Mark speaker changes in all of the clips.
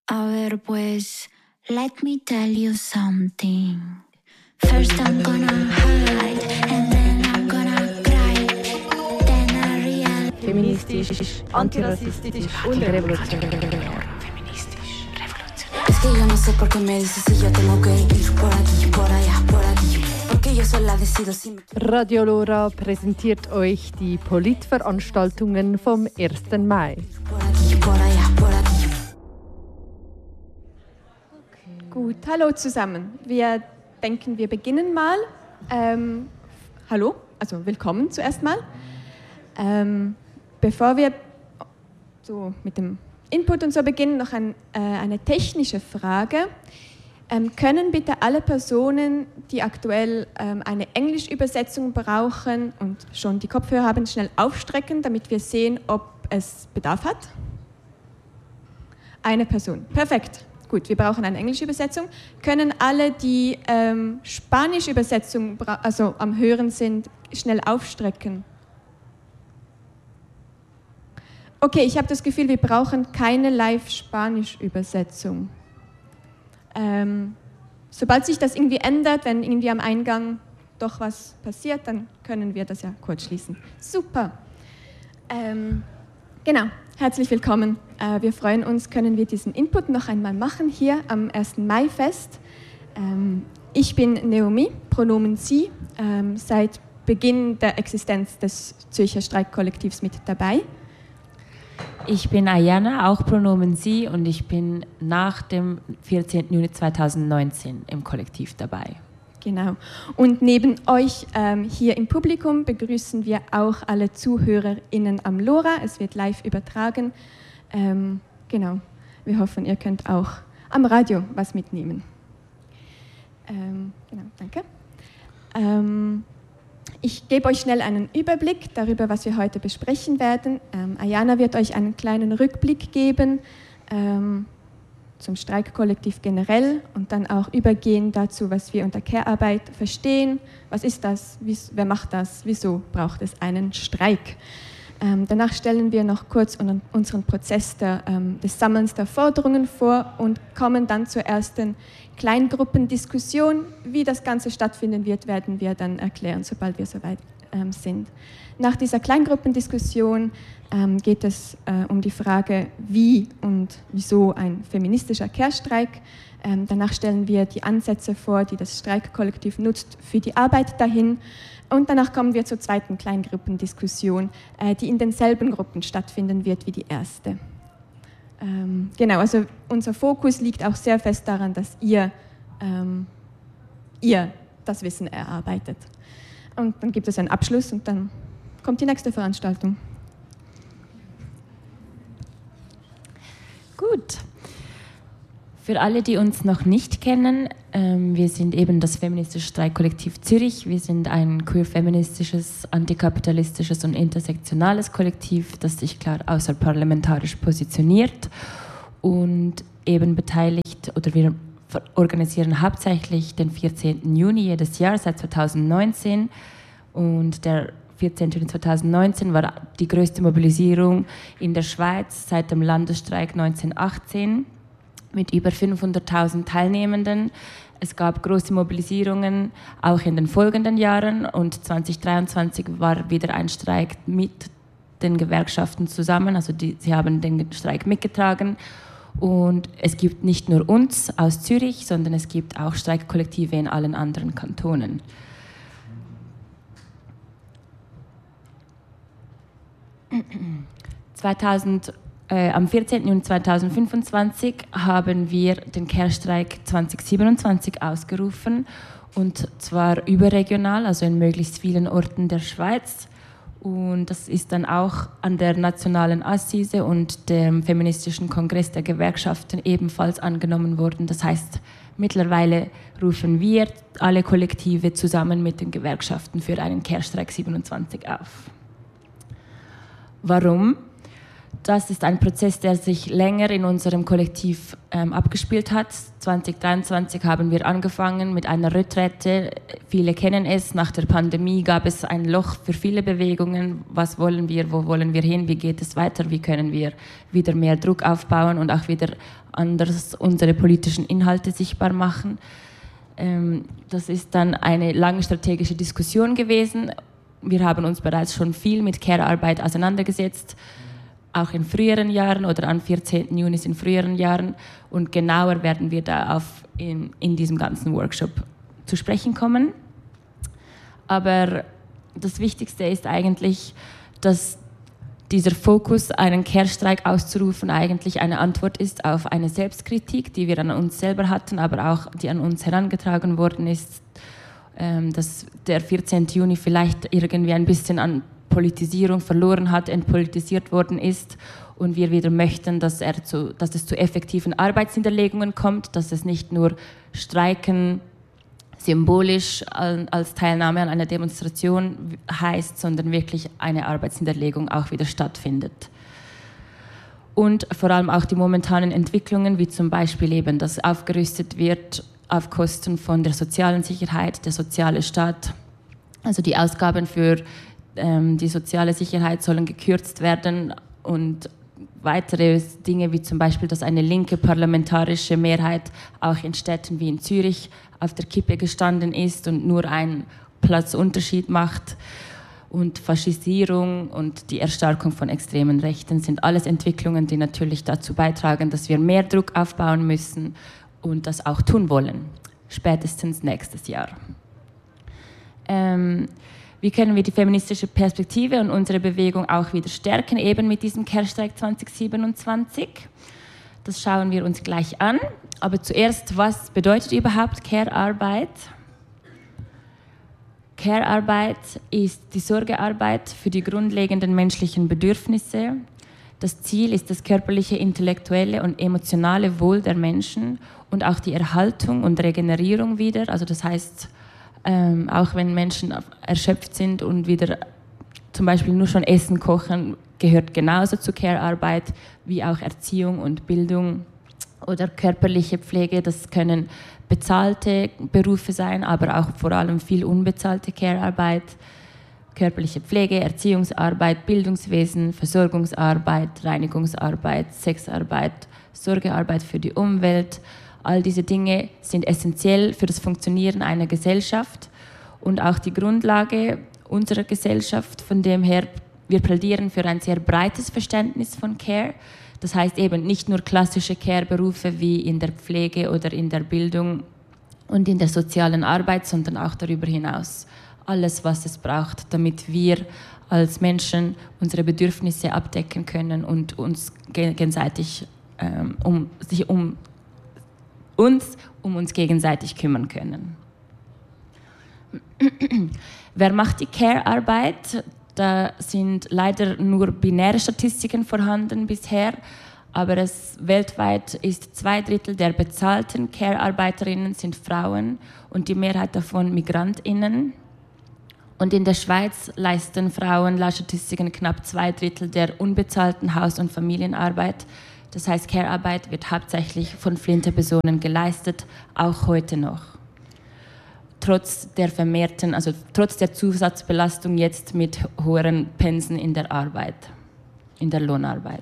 Speaker 1: A ver, pues, let me tell you something. First I'm gonna hide, and then I'm gonna cry. Then I realize.
Speaker 2: Feministisch, antirassistisch und revolutionär.
Speaker 1: Feministisch, revolutionär. Es que yo no sé por qué me dices si yo tengo que ir por aquí, por allá, por aquí. Porque yo sola decido si me...
Speaker 2: Radio Lora präsentiert euch die Politveranstaltungen vom 1. Mai.
Speaker 1: Por aquí, por allá, por aquí.
Speaker 3: Gut, hallo zusammen. Wir denken, wir beginnen mal. Hallo, also willkommen zuerst mal. Bevor wir so mit dem Input und so beginnen, noch eine technische Frage. Können bitte alle Personen, die aktuell eine Englischübersetzung brauchen und schon die Kopfhörer haben, schnell aufstrecken, damit wir sehen, ob es Bedarf hat? Eine Person. Perfekt. Gut, wir brauchen eine Englischübersetzung. Können alle, die Spanischübersetzung also am Hören sind, schnell aufstrecken? Okay, ich habe das Gefühl, wir brauchen keine Live-Spanisch-Übersetzung. Sobald sich das irgendwie ändert, wenn irgendwie am Eingang doch was passiert, dann können wir das ja kurz schließen. Super. Genau, herzlich willkommen. Wir freuen uns, können wir diesen Input noch einmal machen hier am 1. Mai-Fest. Ich bin Naomi, Pronomen Sie, seit Beginn der Existenz des Zürcher Streikkollektivs mit dabei.
Speaker 4: Ich bin Ayana, auch Pronomen Sie, und ich bin nach dem 14. Juni 2019 im Kollektiv dabei.
Speaker 3: Genau. Und neben euch hier im Publikum begrüßen wir auch alle ZuhörerInnen am LoRa. Es wird live übertragen. Genau. Wir hoffen, ihr könnt auch am Radio was mitnehmen. Genau, danke. Ich gebe euch schnell einen Überblick darüber, was wir heute besprechen werden. Ayana wird euch einen kleinen Rückblick geben zum Streikkollektiv generell und dann auch übergehen dazu, was wir unter Care-Arbeit verstehen. Was ist das? Wer macht das? Wieso braucht es einen Streik? Danach stellen wir noch kurz unseren Prozess des Sammelns der Forderungen vor und kommen dann zur ersten Kleingruppendiskussion. Wie das Ganze stattfinden wird, werden wir dann erklären, sobald wir soweit sind. Nach dieser Kleingruppendiskussion geht es um die Frage, wie und wieso ein feministischer Care-Streik. Danach stellen wir die Ansätze vor, die das Streikkollektiv nutzt für die Arbeit dahin. Und danach kommen wir zur zweiten Kleingruppendiskussion, die in denselben Gruppen stattfinden wird wie die erste. Genau, also unser Fokus liegt auch sehr fest daran, dass ihr das Wissen erarbeitet. Und dann gibt es einen Abschluss und dann kommt die nächste Veranstaltung.
Speaker 4: Gut. Für alle, die uns noch nicht kennen, wir sind eben das feministische Streikkollektiv Zürich. Wir sind ein queer-feministisches, antikapitalistisches und intersektionales Kollektiv, das sich klar außerparlamentarisch positioniert und eben beteiligt, oder wir organisieren hauptsächlich den 14. Juni jedes Jahr seit 2019. Und der 14. Juni 2019 war die größte Mobilisierung in der Schweiz seit dem Landesstreik 1918. Mit über 500.000 Teilnehmenden. Es gab große Mobilisierungen auch in den folgenden Jahren und 2023 war wieder ein Streik mit den Gewerkschaften zusammen, also sie haben den Streik mitgetragen und es gibt nicht nur uns aus Zürich, sondern es gibt auch Streikkollektive in allen anderen Kantonen. Am 14. Juni 2025 haben wir den Care-Streik 2027 ausgerufen und zwar überregional, also in möglichst vielen Orten der Schweiz. Und das ist dann auch an der nationalen Assise und dem feministischen Kongress der Gewerkschaften ebenfalls angenommen worden. Das heißt, mittlerweile rufen wir alle Kollektive zusammen mit den Gewerkschaften für einen Care-Streik 27 auf. Warum? Das ist ein Prozess, der sich länger in unserem Kollektiv abgespielt hat. 2023 haben wir angefangen mit einer Retraite. Viele kennen es. Nach der Pandemie gab es ein Loch für viele Bewegungen. Was wollen wir? Wo wollen wir hin? Wie geht es weiter? Wie können wir wieder mehr Druck aufbauen und auch wieder anders unsere politischen Inhalte sichtbar machen? Das ist dann eine lange strategische Diskussion gewesen. Wir haben uns bereits schon viel mit Care-Arbeit auseinandergesetzt, auch in früheren Jahren oder am 14. Juni in früheren Jahren. Und genauer werden wir da in diesem ganzen Workshop zu sprechen kommen. Aber das Wichtigste ist eigentlich, dass dieser Fokus, einen Care-Streik auszurufen, eigentlich eine Antwort ist auf eine Selbstkritik, die wir an uns selber hatten, aber auch die an uns herangetragen worden ist, dass der 14. Juni vielleicht irgendwie ein bisschen an Politisierung verloren hat, entpolitisiert worden ist und wir wieder möchten, dass es zu effektiven Arbeitsniederlegungen kommt, dass es nicht nur Streiken symbolisch als Teilnahme an einer Demonstration heißt, sondern wirklich eine Arbeitsniederlegung auch wieder stattfindet. Und vor allem auch die momentanen Entwicklungen, wie zum Beispiel eben, dass aufgerüstet wird auf Kosten von der sozialen Sicherheit, der soziale Staat. Also die Ausgaben für die soziale Sicherheit sollen gekürzt werden und weitere Dinge wie zum Beispiel, dass eine linke parlamentarische Mehrheit auch in Städten wie in Zürich auf der Kippe gestanden ist und nur einen Platzunterschied macht. Und Faschisierung und die Erstarkung von extremen Rechten sind alles Entwicklungen, die natürlich dazu beitragen, dass wir mehr Druck aufbauen müssen und das auch tun wollen, spätestens nächstes Jahr. Wie können wir die feministische Perspektive und unsere Bewegung auch wieder stärken, eben mit diesem Care-Streik 2027? Das schauen wir uns gleich an. Aber zuerst, was bedeutet überhaupt Care-Arbeit? Care-Arbeit ist die Sorgearbeit für die grundlegenden menschlichen Bedürfnisse. Das Ziel ist das körperliche, intellektuelle und emotionale Wohl der Menschen und auch die Erhaltung und Regenerierung wieder. Also das heißt, auch wenn Menschen erschöpft sind und wieder zum Beispiel nur schon Essen kochen, gehört genauso zu Care-Arbeit wie auch Erziehung und Bildung oder körperliche Pflege. Das können bezahlte Berufe sein, aber auch vor allem viel unbezahlte Care-Arbeit. Körperliche Pflege, Erziehungsarbeit, Bildungswesen, Versorgungsarbeit, Reinigungsarbeit, Sexarbeit, Sorgearbeit für die Umwelt. All diese Dinge sind essentiell für das Funktionieren einer Gesellschaft und auch die Grundlage unserer Gesellschaft. Von dem her, wir plädieren für ein sehr breites Verständnis von Care. Das heißt eben nicht nur klassische Care-Berufe wie in der Pflege oder in der Bildung und in der sozialen Arbeit, sondern auch darüber hinaus alles, was es braucht, damit wir als Menschen unsere Bedürfnisse abdecken können und uns gegenseitig um uns gegenseitig kümmern können. Wer macht die Care-Arbeit? Da sind leider nur binäre Statistiken vorhanden bisher, aber weltweit ist 2/3 der bezahlten Care-Arbeiterinnen sind Frauen und die Mehrheit davon MigrantInnen. Und in der Schweiz leisten Frauen laut Statistiken knapp 2/3 der unbezahlten Haus- und Familienarbeit. Das heißt, Care-Arbeit wird hauptsächlich von Flinterpersonen geleistet, auch heute noch. Trotz der Zusatzbelastung jetzt mit höheren Pensen in der Arbeit, in der Lohnarbeit.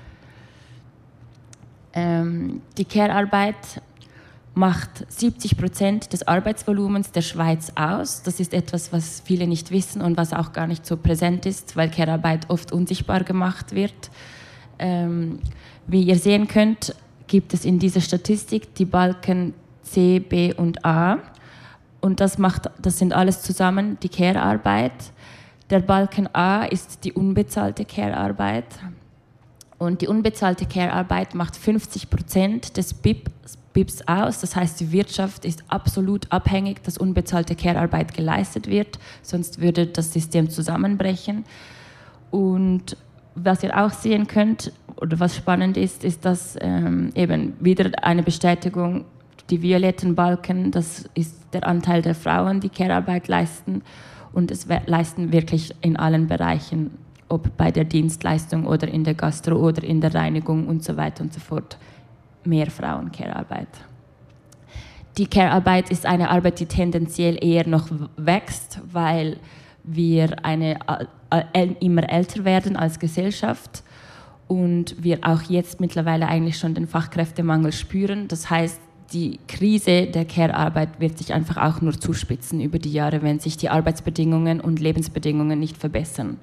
Speaker 4: Die Care-Arbeit macht 70% des Arbeitsvolumens der Schweiz aus. Das ist etwas, was viele nicht wissen und was auch gar nicht so präsent ist, weil Care-Arbeit oft unsichtbar gemacht wird. Wie ihr sehen könnt, gibt es in dieser Statistik die Balken C, B und A. Und das sind alles zusammen die Care-Arbeit. Der Balken A ist die unbezahlte Care-Arbeit. Und die unbezahlte Care-Arbeit macht 50% des BIPs aus. Das heißt, die Wirtschaft ist absolut abhängig, dass unbezahlte Care-Arbeit geleistet wird. Sonst würde das System zusammenbrechen. Und was ihr auch sehen könnt, oder was spannend ist, ist, dass eben wieder eine Bestätigung, die violetten Balken, das ist der Anteil der Frauen, die Care-Arbeit leisten. Und es leisten wirklich in allen Bereichen ob bei der Dienstleistung oder in der Gastro oder in der Reinigung und so weiter und so fort, mehr Frauen-Care-Arbeit. Die Care-Arbeit ist eine Arbeit, die tendenziell eher noch wächst, weil wir immer älter werden als Gesellschaft und wir auch jetzt mittlerweile eigentlich schon den Fachkräftemangel spüren. Das heißt, die Krise der Care-Arbeit wird sich einfach auch nur zuspitzen über die Jahre, wenn sich die Arbeitsbedingungen und Lebensbedingungen nicht verbessern.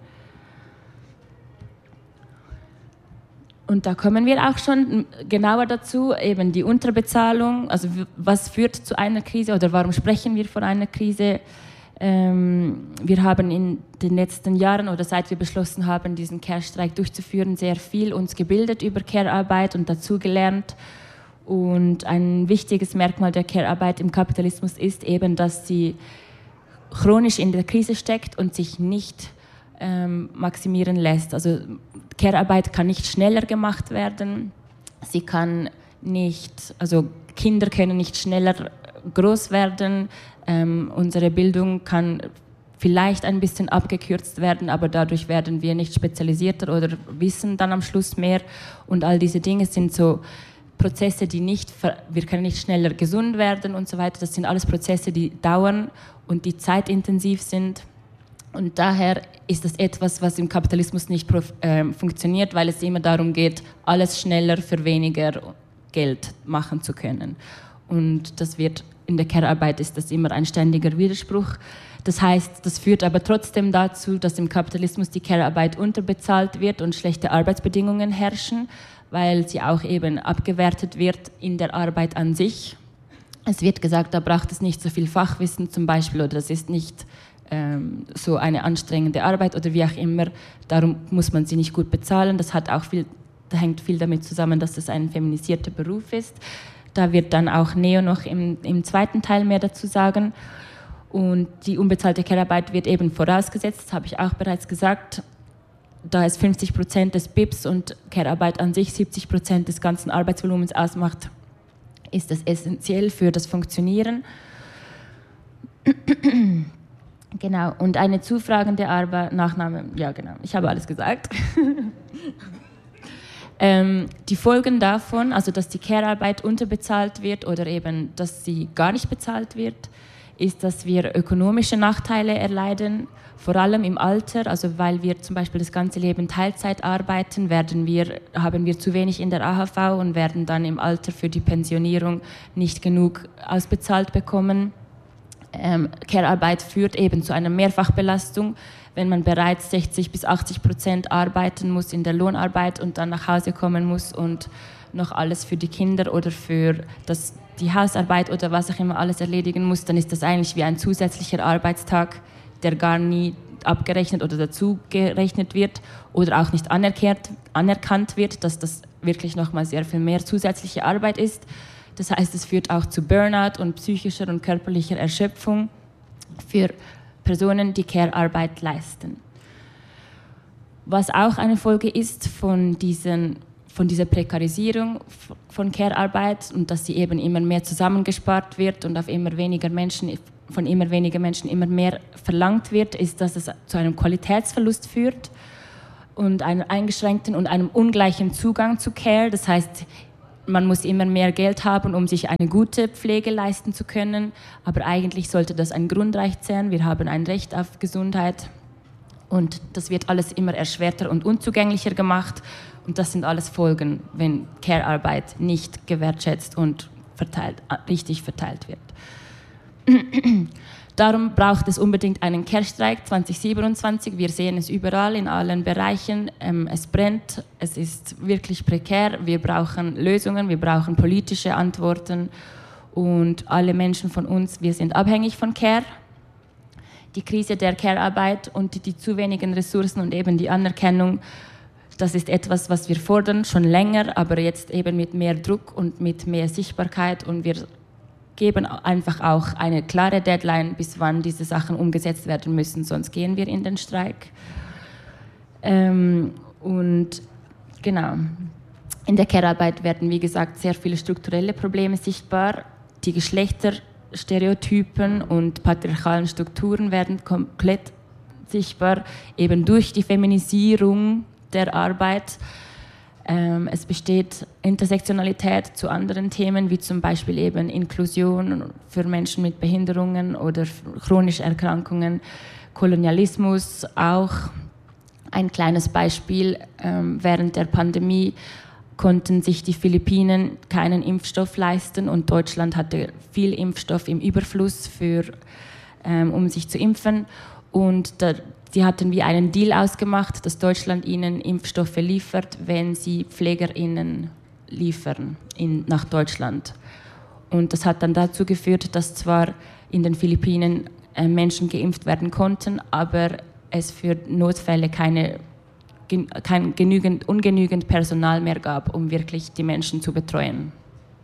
Speaker 4: Und da kommen wir auch schon genauer dazu, eben die Unterbezahlung, also was führt zu einer Krise oder warum sprechen wir von einer Krise? Wir haben in den letzten Jahren oder seit wir beschlossen haben, diesen Care-Streik durchzuführen, sehr viel uns gebildet über Care-Arbeit und dazugelernt. Und ein wichtiges Merkmal der Care-Arbeit im Kapitalismus ist eben, dass sie chronisch in der Krise steckt und sich nicht maximieren lässt. Also Care-Arbeit kann nicht schneller gemacht werden. Sie kann nicht, also Kinder können nicht schneller groß werden. Unsere Bildung kann vielleicht ein bisschen abgekürzt werden, aber dadurch werden wir nicht spezialisierter oder wissen dann am Schluss mehr. Und all diese Dinge sind so Prozesse, wir können nicht schneller gesund werden und so weiter. Das sind alles Prozesse, die dauern und die zeitintensiv sind. Und daher ist das etwas, was im Kapitalismus nicht funktioniert, weil es immer darum geht, alles schneller für weniger Geld machen zu können. Und in der Care-Arbeit ist das immer ein ständiger Widerspruch. Das heißt, das führt aber trotzdem dazu, dass im Kapitalismus die Care-Arbeit unterbezahlt wird und schlechte Arbeitsbedingungen herrschen, weil sie auch eben abgewertet wird in der Arbeit an sich. Es wird gesagt, da braucht es nicht so viel Fachwissen zum Beispiel oder das ist nicht so eine anstrengende Arbeit oder wie auch immer, darum muss man sie nicht gut bezahlen. Da hängt viel damit zusammen, dass das ein feminisierter Beruf ist. Da wird dann auch Neo noch im zweiten Teil mehr dazu sagen. Und die unbezahlte Care-Arbeit wird eben vorausgesetzt, das habe ich auch bereits gesagt, da es 50% des BIPs und Care-Arbeit an sich 70% des ganzen Arbeitsvolumens ausmacht, ist das essentiell für das Funktionieren. Genau, und eine zufragende Arbeit, Nachname, ja genau, ich habe alles gesagt. Die Folgen davon, also dass die Care-Arbeit unterbezahlt wird oder eben, dass sie gar nicht bezahlt wird, ist, dass wir ökonomische Nachteile erleiden, vor allem im Alter, also weil wir zum Beispiel das ganze Leben Teilzeit arbeiten, haben wir zu wenig in der AHV und werden dann im Alter für die Pensionierung nicht genug ausbezahlt bekommen. Care-Arbeit führt eben zu einer Mehrfachbelastung, wenn man bereits 60-80% arbeiten muss in der Lohnarbeit und dann nach Hause kommen muss und noch alles für die Kinder oder für die Hausarbeit oder was auch immer alles erledigen muss, dann ist das eigentlich wie ein zusätzlicher Arbeitstag, der gar nie abgerechnet oder dazu gerechnet wird oder auch nicht anerkannt wird, dass das wirklich nochmal sehr viel mehr zusätzliche Arbeit ist. Das heißt, es führt auch zu Burnout und psychischer und körperlicher Erschöpfung für Personen, die Care-Arbeit leisten. Was auch eine Folge ist von dieser Prekarisierung von Care-Arbeit und dass sie eben immer mehr zusammengespart wird und von immer weniger Menschen immer mehr verlangt wird, ist, dass es zu einem Qualitätsverlust führt und einem eingeschränkten und einem ungleichen Zugang zu Care. Das heißt, man muss immer mehr Geld haben, um sich eine gute Pflege leisten zu können. Aber eigentlich sollte das ein Grundrecht sein. Wir haben ein Recht auf Gesundheit. Und das wird alles immer erschwerter und unzugänglicher gemacht. Und das sind alles Folgen, wenn Care-Arbeit nicht gewertschätzt und richtig verteilt wird. Darum braucht es unbedingt einen Care-Streik 2027. Wir sehen es überall in allen Bereichen. Es brennt, es ist wirklich prekär. Wir brauchen Lösungen, wir brauchen politische Antworten. Und alle Menschen von uns, wir sind abhängig von Care. Die Krise der Care-Arbeit und die zu wenigen Ressourcen und eben die Anerkennung, das ist etwas, was wir fordern, schon länger, aber jetzt eben mit mehr Druck und mit mehr Sichtbarkeit. Und wir geben einfach auch eine klare Deadline, bis wann diese Sachen umgesetzt werden müssen, sonst gehen wir in den Streik. Und genau, in der Care-Arbeit werden, wie gesagt, sehr viele strukturelle Probleme sichtbar. Die Geschlechterstereotypen und patriarchalen Strukturen werden komplett sichtbar, eben durch die Feminisierung der Arbeit. Es besteht Intersektionalität zu anderen Themen, wie zum Beispiel eben Inklusion für Menschen mit Behinderungen oder chronische Erkrankungen, Kolonialismus auch. Ein kleines Beispiel, während der Pandemie konnten sich die Philippinen keinen Impfstoff leisten und Deutschland hatte viel Impfstoff im Überfluss, um sich zu impfen. Und die hatten wie einen Deal ausgemacht, dass Deutschland ihnen Impfstoffe liefert, wenn sie PflegerInnen liefern nach Deutschland. Und das hat dann dazu geführt, dass zwar in den Philippinen Menschen geimpft werden konnten, aber es für Notfälle ungenügend Personal mehr gab, um wirklich die Menschen zu betreuen.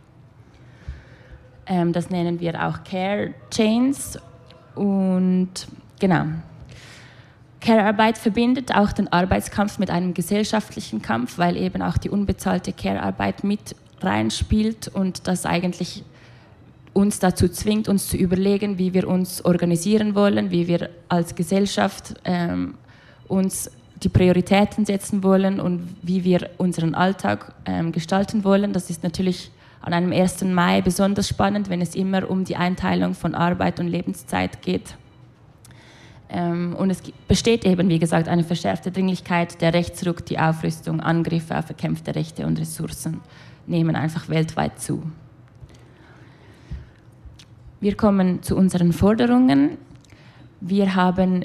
Speaker 4: Das nennen wir auch Care Chains. Und genau. Care-Arbeit verbindet auch den Arbeitskampf mit einem gesellschaftlichen Kampf, weil eben auch die unbezahlte Care-Arbeit mit reinspielt und das eigentlich uns dazu zwingt, uns zu überlegen, wie wir uns organisieren wollen, wie wir als Gesellschaft uns die Prioritäten setzen wollen und wie wir unseren Alltag gestalten wollen. Das ist natürlich an einem 1. Mai besonders spannend, wenn es immer um die Einteilung von Arbeit und Lebenszeit geht. Und es besteht eben, wie gesagt, eine verschärfte Dringlichkeit. Der Rechtsruck, die Aufrüstung, Angriffe auf erkämpfte Rechte und Ressourcen nehmen einfach weltweit zu. Wir kommen zu unseren Forderungen. Wir haben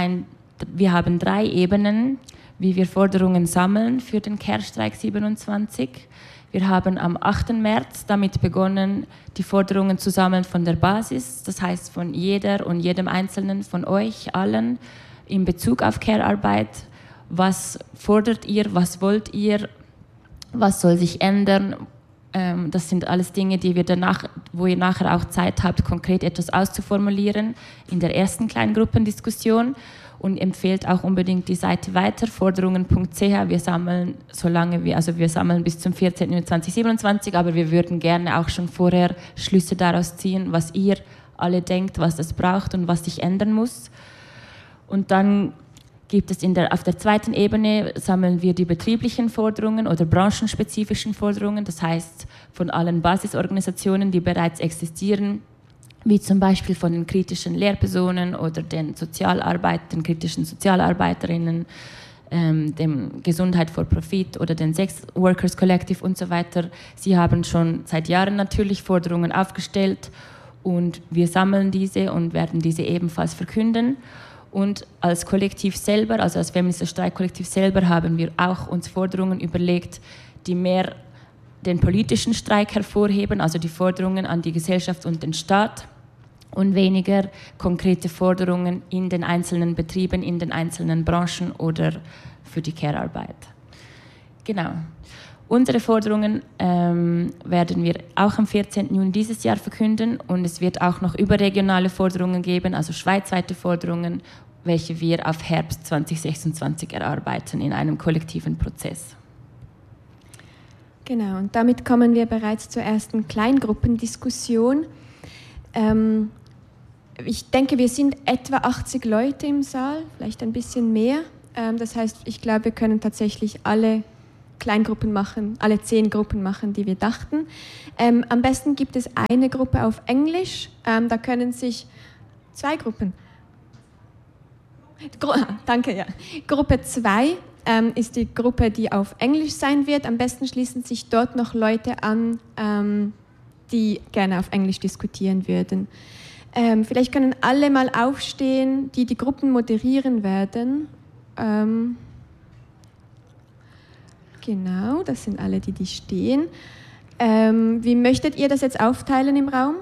Speaker 4: 3 Ebenen, wie wir Forderungen sammeln für den Care-Streik 27. Wir haben am 8. März damit begonnen, die Forderungen zu sammeln von der Basis, das heißt von jeder und jedem Einzelnen von euch allen in Bezug auf Care-Arbeit. Was fordert ihr, was wollt ihr, was soll sich ändern? Das sind alles Dinge, wo ihr nachher auch Zeit habt, konkret etwas auszuformulieren in der ersten Kleingruppendiskussion. Und empfehlt auch unbedingt die Seite weiter, forderungen.ch. Wir sammeln wir sammeln bis zum 14. Juni 2027, aber wir würden gerne auch schon vorher Schlüsse daraus ziehen, was ihr alle denkt, was es braucht und was sich ändern muss. Und dann gibt es auf der zweiten Ebene sammeln wir die betrieblichen Forderungen oder branchenspezifischen Forderungen, das heißt von allen Basisorganisationen, die bereits existieren, wie zum Beispiel von den kritischen Lehrpersonen oder den kritischen Sozialarbeiterinnen, dem Gesundheit for Profit oder den Sex Workers Collective und so weiter. Sie haben schon seit Jahren natürlich Forderungen aufgestellt und wir sammeln diese und werden diese ebenfalls verkünden. Und als Kollektiv selber, also als feministisches Streikkollektiv selber, haben wir auch uns Forderungen überlegt, die mehr den politischen Streik hervorheben, also die Forderungen an die Gesellschaft und den Staat, und weniger konkrete Forderungen in den einzelnen Betrieben, in den einzelnen Branchen oder für die Care-Arbeit. Genau. Unsere Forderungen werden wir auch am 14. Juni dieses Jahr verkünden und es wird auch noch überregionale Forderungen geben, also schweizweite Forderungen, welche wir auf Herbst 2026 erarbeiten in einem kollektiven Prozess.
Speaker 3: Genau, und damit kommen wir bereits zur ersten Kleingruppendiskussion. Ich denke, wir sind etwa 80 Leute im Saal, vielleicht ein bisschen mehr. Das heißt, ich glaube, wir können tatsächlich alle Kleingruppen machen, alle 10 Gruppen machen, die wir dachten. Am besten gibt es eine Gruppe auf Englisch. Da können sich 2 Gruppen. Danke, ja. Gruppe 2 ist die Gruppe, die auf Englisch sein wird. Am besten schließen sich dort noch Leute an, die gerne auf Englisch diskutieren würden. Vielleicht können alle mal aufstehen, die Gruppen moderieren werden. Genau, das sind alle, die stehen. Wie möchtet ihr das jetzt aufteilen im Raum?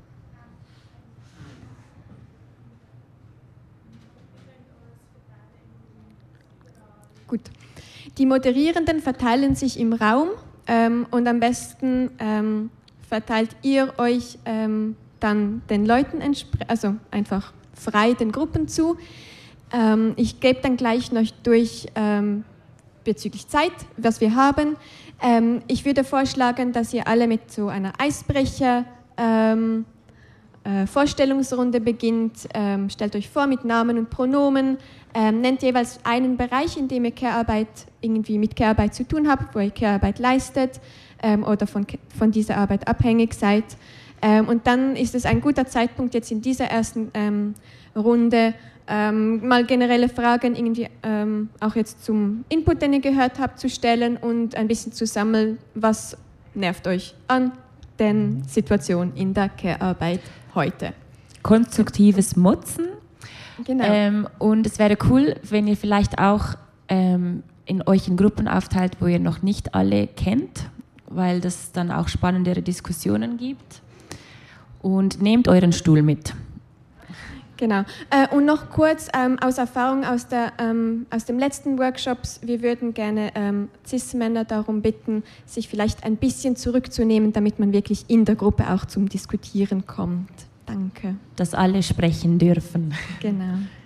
Speaker 3: Gut. Die Moderierenden verteilen sich im Raum und am besten verteilt ihr euch dann den Leuten, also einfach frei den Gruppen zu. Ich gebe dann gleich noch durch bezüglich Zeit, was wir haben. Ich würde vorschlagen, dass ihr alle mit so einer Eisbrecher Vorstellungsrunde beginnt. Stellt euch vor mit Namen und Pronomen. Nennt jeweils einen Bereich, in dem ihr irgendwie mit Care-Arbeit zu tun habt, wo ihr Care-Arbeit leistet oder von dieser Arbeit abhängig seid. Und dann ist es ein guter Zeitpunkt, jetzt in dieser ersten Runde mal generelle Fragen irgendwie auch jetzt zum Input, den ihr gehört habt, zu stellen und ein bisschen zu sammeln, was nervt euch an der Situation in der Care-Arbeit heute.
Speaker 4: Konstruktives Motzen.
Speaker 3: Genau.
Speaker 4: Und es wäre cool, wenn ihr vielleicht auch in euch in Gruppen aufteilt, wo ihr noch nicht alle kennt, weil das dann auch spannendere Diskussionen gibt. Und nehmt euren Stuhl mit.
Speaker 3: Genau. Und noch kurz aus Erfahrung aus dem letzten Workshops, wir würden gerne Cis-Männer darum bitten, sich vielleicht ein bisschen zurückzunehmen, damit man wirklich in der Gruppe auch zum Diskutieren kommt. Danke.
Speaker 4: Dass alle sprechen dürfen.
Speaker 3: Genau.